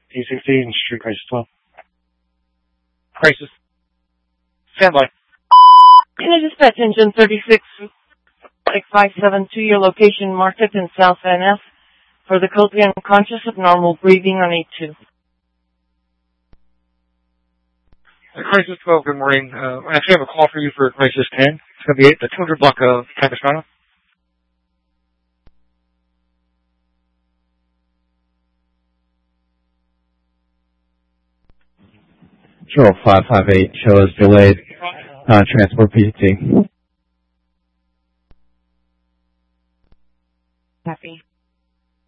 D16, Street Crisis 12. Crisis. Standby. Unit Dispatch Engine 36, 572, your location marked in South NF for the code be unconscious of normal breathing on 82. Crisis 12, good morning. I actually have a call for you for Crisis 10. It's going to be at the 200 block of Capistrano. Control 558 shows delayed transport PT. Copy.